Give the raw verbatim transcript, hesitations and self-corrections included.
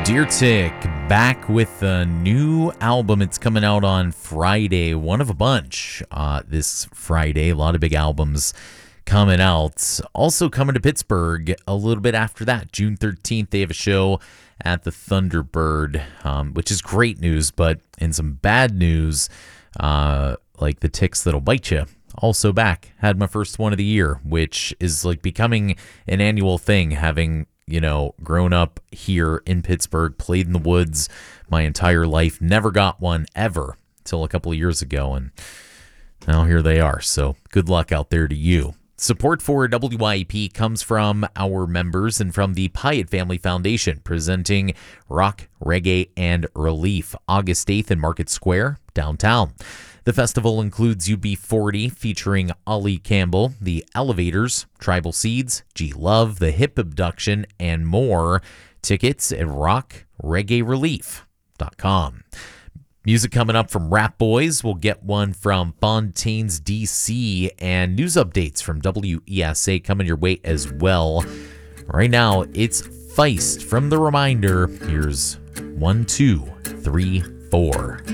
Deer Tick back with a new album. It's coming out on Friday, one of a bunch uh, this Friday. A lot of big albums coming out. Also coming to Pittsburgh a little bit after that. June thirteenth, they have a show at the Thunderbird, um, which is great news, but in some bad news, uh, like the ticks that'll bite you. Also back, had my first one of the year, which is like becoming an annual thing, having, you know, grown up here in Pittsburgh, played in the woods my entire life, never got one ever until a couple of years ago, and now here they are. So good luck out there to you. Support for W Y E P comes from our members and from the Pyatt Family Foundation, presenting Rock, Reggae, and Relief, August eighth in Market Square, downtown. The festival includes U B forty featuring Ollie Campbell, The Elevators, Tribal Seeds, G Love, The Hip Abduction, and more. Tickets at rock reggae relief dot com. Music coming up from Rap Boys. We'll get one from Fontaine's D C, and news updates from W E S A coming your way as well. Right now, it's Feist from The Reminder. Here's one, two, three, four.